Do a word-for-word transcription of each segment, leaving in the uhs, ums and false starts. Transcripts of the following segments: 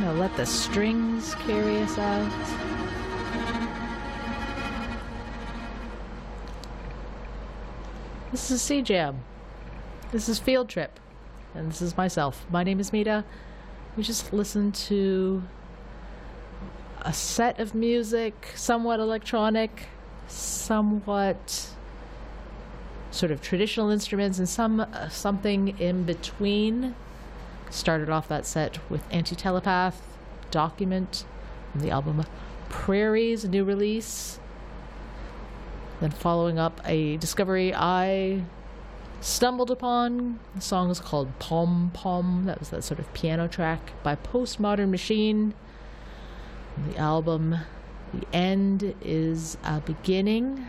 gonna let the strings carry us out. This is C Jam. This is Field Trip. And this is myself. My name is Mita. We just listened to a set of music, somewhat electronic, somewhat sort of traditional instruments, and some uh, something in between. Started off that set with Anti-Telepath, Document, from the album Prairies, a new release. Then following up a discovery I stumbled upon. The song is called Pom Pom. That was that sort of piano track by Postmodern Machine. The album The End Is a Beginning.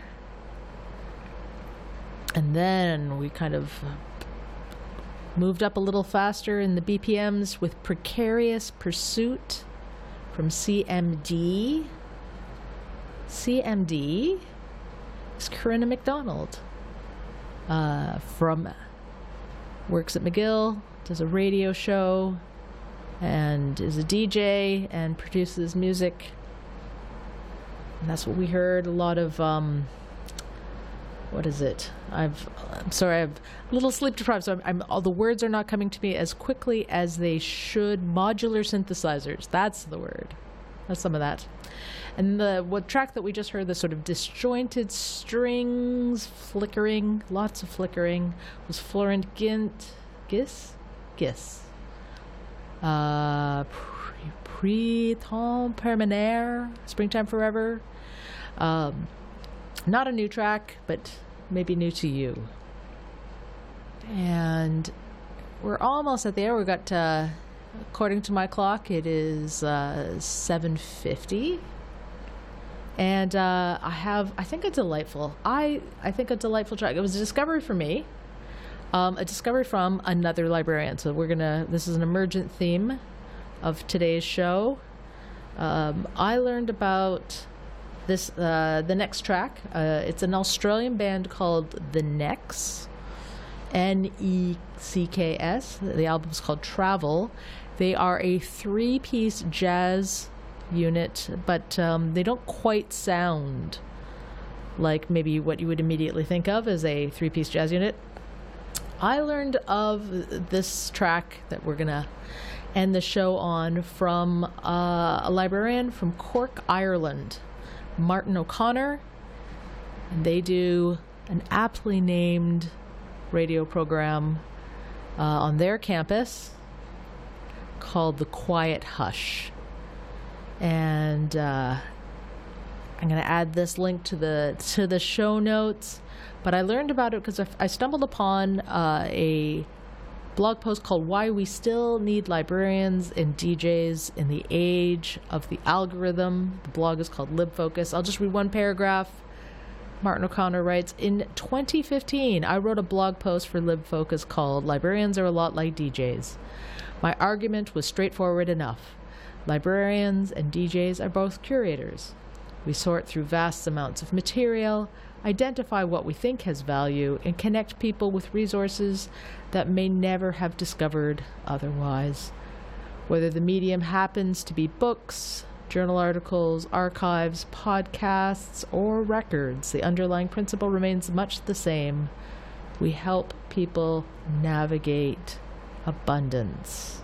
And then we kind of moved up a little faster in the B P Ms with Precarious Pursuit from C M D. C M D is Corinna McDonald. Uh, from works at McGill, does a radio show, and is a D J and produces music. And that's what we heard. A lot of um, what is it? I've I'm sorry, I'm a little sleep deprived, so I'm, I'm all the words are not coming to me as quickly as they should. Modular synthesizers. That's the word. That's some of that. And the what track that we just heard, the sort of disjointed strings flickering, lots of flickering, was Florent Gint, Gis, Gis. Uh, Printemps Permanent, Springtime Forever. Um, not a new track, but maybe new to you. And we're almost at the end. We've got, uh, according to my clock, it is uh, seven fifty. And uh, I have, I think, a delightful, I, I think a delightful track. It was a discovery for me, um, a discovery from another librarian. So we're going to, this is an emergent theme of today's show. Um, I learned about this, uh, the next track. Uh, it's an Australian band called The Necks, N E C K S. The album's called Travel. They are a three-piece jazz unit, but um, they don't quite sound like maybe what you would immediately think of as a three-piece jazz unit. I learned of this track that we're gonna end the show on from uh, a librarian from Cork, Ireland, Martin O'Connor. And they do an aptly named radio program uh, on their campus called The Quiet Hush. And uh, I'm going to add this link to the to the show notes. But I learned about it because I, I stumbled upon uh, a blog post called Why We Still Need Librarians and D Js in the Age of the Algorithm. The blog is called LibFocus. I'll just read one paragraph. Martin O'Connor writes, in twenty fifteen, I wrote a blog post for LibFocus called Librarians Are a Lot Like D Js. My argument was straightforward enough. Librarians and D Js are both curators. We sort through vast amounts of material, identify what we think has value, and connect people with resources that may never have discovered otherwise. Whether the medium happens to be books, journal articles, archives, podcasts, or records, the underlying principle remains much the same. We help people navigate abundance.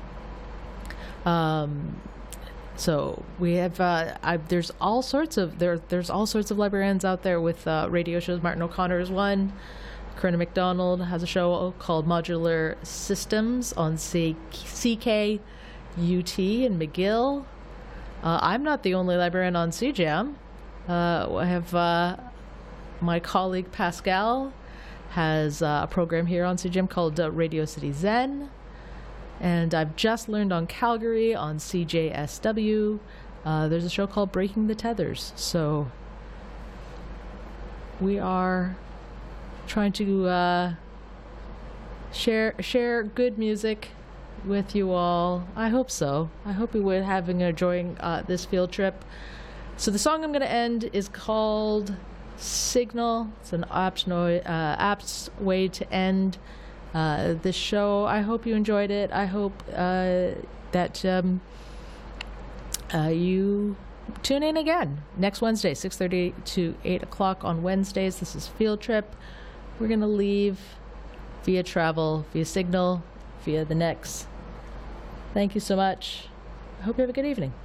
Um, so we have, uh, I, there's all sorts of, there, there's all sorts of librarians out there with, uh, radio shows. Martin O'Connor is one. Corinna McDonald has a show called Modular Systems on C- CK U T in McGill. Uh, I'm not the only librarian on C Jam. Uh, I have, uh, my colleague Pascal has uh, a program here on C Jam called uh, Radio City Zen. And I've just learned on Calgary on C J S W. Uh, there's a show called Breaking the Tethers. So we are trying to uh, share share good music with you all. I hope so. I hope you would having enjoying uh, this field trip. So the song I'm going to end is called Signal. It's an apt, no, uh, apt way to end Uh, this show. I hope you enjoyed it. I hope uh, that um, uh, you tune in again next Wednesday, six thirty to eight o'clock on Wednesdays. This is Field Trip. We're going to leave via travel, via Signal, via the N E X. Thank you so much. I hope you have a good evening.